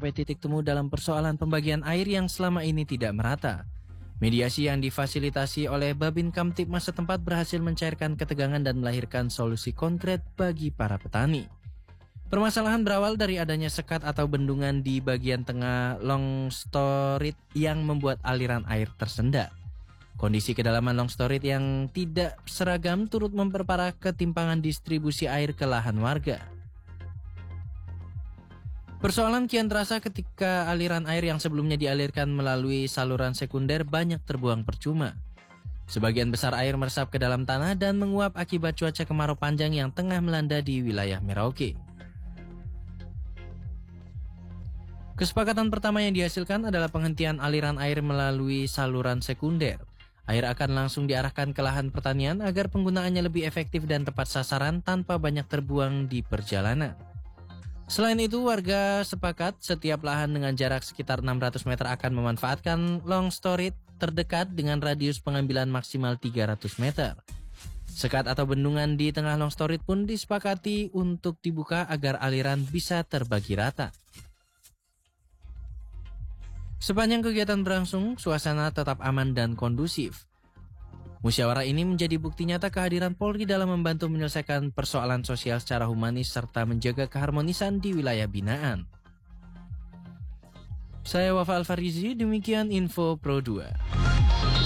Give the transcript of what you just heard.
mencapai titik temu dalam persoalan pembagian air yang selama ini tidak merata. Mediasi yang difasilitasi oleh Babin Kamtibmas setempat berhasil mencairkan ketegangan dan melahirkan solusi konkret bagi para petani. Permasalahan berawal dari adanya sekat atau bendungan di bagian tengah Longstorit yang membuat aliran air tersendat. Kondisi kedalaman Longstorit yang tidak seragam turut memperparah ketimpangan distribusi air ke lahan warga. Persoalan kian terasa ketika aliran air yang sebelumnya dialirkan melalui saluran sekunder banyak terbuang percuma. Sebagian besar air meresap ke dalam tanah dan menguap akibat cuaca kemarau panjang yang tengah melanda di wilayah Merauke. Kesepakatan pertama yang dihasilkan adalah penghentian aliran air melalui saluran sekunder. Air akan langsung diarahkan ke lahan pertanian agar penggunaannya lebih efektif dan tepat sasaran tanpa banyak terbuang di perjalanan. Selain itu, warga sepakat setiap lahan dengan jarak sekitar 600 meter akan memanfaatkan Longstorit terdekat dengan radius pengambilan maksimal 300 meter. Sekat atau bendungan di tengah Longstorit pun disepakati untuk dibuka agar aliran bisa terbagi rata. Sepanjang kegiatan berlangsung, suasana tetap aman dan kondusif. Musyawarah ini menjadi bukti nyata kehadiran Polri dalam membantu menyelesaikan persoalan sosial secara humanis serta menjaga keharmonisan di wilayah binaan. Saya Wafa Alfarizi, demikian Info Pro 2.